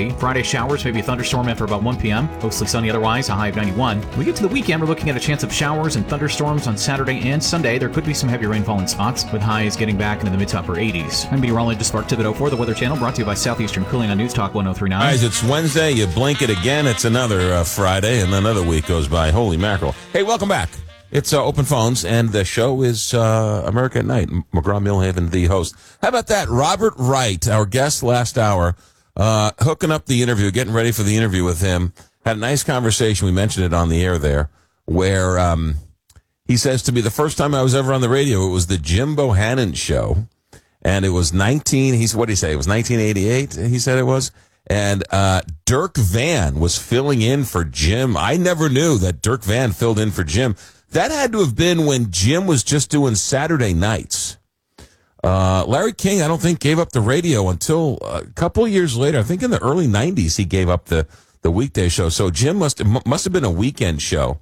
70. Friday showers, maybe a thunderstorm after about 1 p.m. Mostly sunny otherwise, a high of 91. When we get to the weekend, we're looking at a chance of showers and thunderstorms on Saturday and Sunday. There could be some heavy rainfall in spots, with highs getting back into the mid to upper 80s. I'm meteorologist Mark Thibodeau for the Weather Channel, brought to you by Southeastern Cooling on News Talk 1039. Guys, it's Wednesday. You blink it again. It's another Friday, and another week goes by. Holy mackerel. Hey, welcome back. It's Open Phones, and the show is America at Night. McGraw-Milhaven, the host. How about that? Robert Wright, our guest last hour, hooking up the interview, getting ready for the interview with him. Had a nice conversation. We mentioned it on the air there, where he says to me, the first time I was ever on the radio, it was the Jim Bohannon show. And it was 1988, he said it was. And Dirk Van was filling in for Jim. I never knew that Dirk Van filled in for Jim. That had to have been when Jim was just doing Saturday nights. Larry King, I don't think, gave up the radio until a couple of years later. I think in the early 90s he gave up the weekday show. So Jim must have been a weekend show.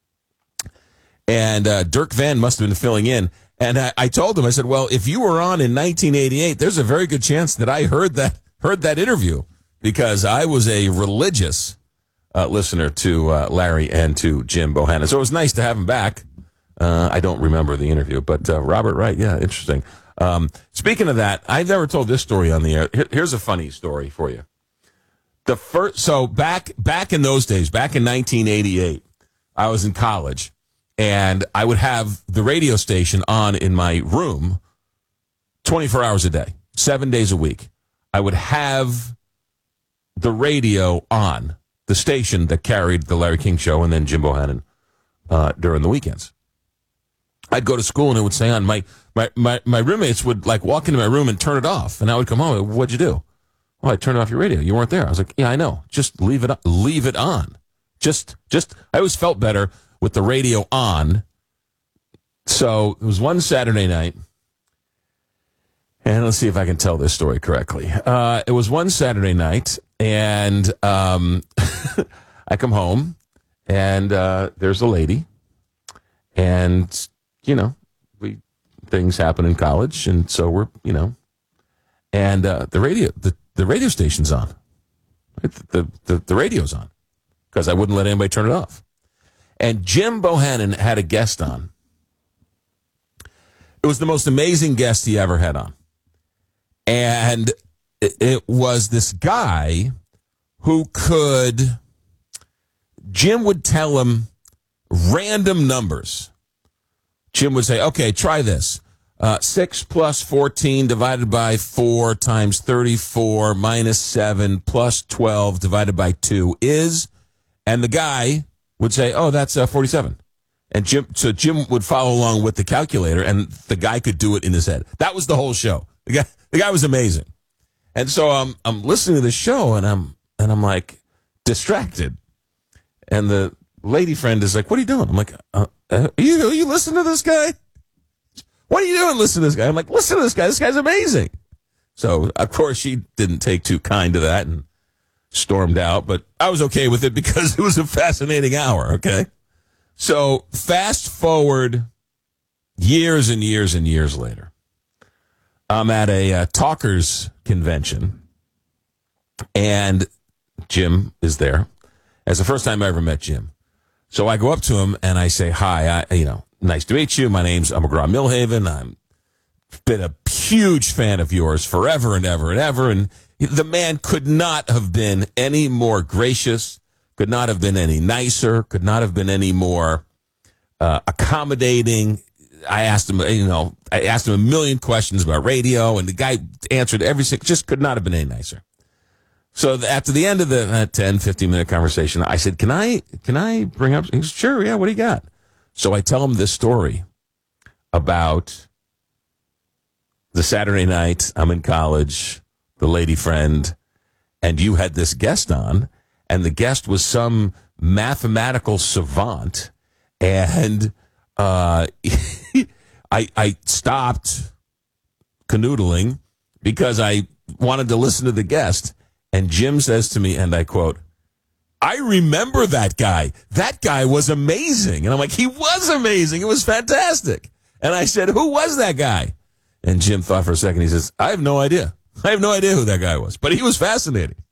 And Dirk Van must have been filling in. And I told him, I said, well, if you were on in 1988, there's a very good chance that I heard that interview, because I was a religious listener to Larry and to Jim Bohannon. So it was nice to have him back. I don't remember the interview, but Robert Wright, yeah, interesting. Speaking of that, I've never told this story on the air. Here's a funny story for you. So back in those days, back in 1988, I was in college, and I would have the radio station on in my room 24 hours a day, 7 days a week. I would have the radio on, the station that carried the Larry King show and then Jim Bohannon during the weekends. I'd go to school and it would say on. My roommates would like walk into my room and turn it off, and I would come home. What'd you do? Well, I turned off your radio. You weren't there. I was like, yeah, I know. Just leave it on. Just. I always felt better with the radio on. So it was one Saturday night, and let's see if I can tell this story correctly. It was one Saturday night, and I come home, and there's a lady, and things happen in college, and so we're and the radio station's on, the radio's on, because I wouldn't let anybody turn it off, and Jim Bohannon had a guest on. It was the most amazing guest he ever had on. And it was this guy who Jim would tell him random numbers. Jim would say, okay, try this. 6 plus 14 divided by 4 times 34 minus 7 plus 12 divided by 2 is, and the guy would say, oh, that's 47. And Jim would follow along with the calculator, and the guy could do it in his head. That was the whole show. The guy was amazing. And so I'm listening to the show, and I'm like distracted. And the lady friend is like, "What are you doing?" I'm like, "Are you listening to this guy? What are you doing listening to this guy?" I'm like, "Listen to this guy. This guy's amazing." So of course she didn't take too kind to that and stormed out, but I was okay with it because it was a fascinating hour. Okay. So fast forward years and years and years later, I'm at a talkers convention, and Jim is there. It's the first time I ever met Jim. So I go up to him and I say, hi, nice to meet you. My name's McGraw-Milhaven. I've been a huge fan of yours forever and ever and ever. And the man could not have been any more gracious, could not have been any nicer, could not have been any more accommodating. I asked him, a million questions about radio, and the guy answered just could not have been any nicer. So after the end of the 10, 15-minute conversation, I said, can I bring up? He said, sure, yeah, what do you got? So I tell him this story about the Saturday night, I'm in college, the lady friend, and you had this guest on, and the guest was some mathematical savant, and I stopped canoodling because I wanted to listen to the guest. And Jim says to me, and I quote, "I remember that guy. That guy was amazing." And I'm like, he was amazing. It was fantastic. And I said, who was that guy? And Jim thought for a second. He says, I have no idea. I have no idea who that guy was. But he was fascinating.